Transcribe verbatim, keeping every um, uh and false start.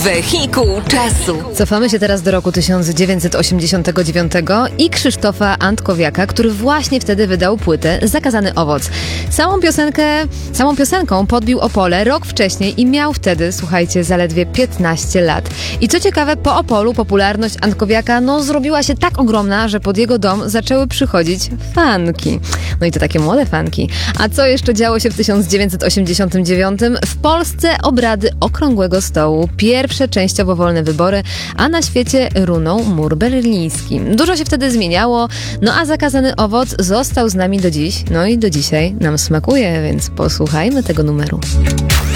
Wehikuł czasu. Cofamy się teraz do roku tysiąc dziewięćset osiemdziesiątego dziewiątego i Krzysztofa Antkowiaka, który właśnie wtedy wydał płytę Zakazany owoc. Samą piosenkę, samą piosenką podbił Opole rok wcześniej i miał wtedy, słuchajcie, zaledwie piętnaście lat. I co ciekawe, po Opolu popularność Antkowiaka no zrobiła się tak ogromna, że pod jego dom zaczęły przychodzić fanki. No i to takie młode fanki. A co jeszcze działo się w tysiąc dziewięćset osiemdziesiątym dziewiątym? W Polsce obrady Okrągłego Stołu, pierwsze częściowo wolne wybory, a na świecie runął mur berliński. Dużo się wtedy zmieniało, no a Zakazany owoc został z nami do dziś, no i do dzisiaj nam smakuje, więc posłuchajmy tego numeru.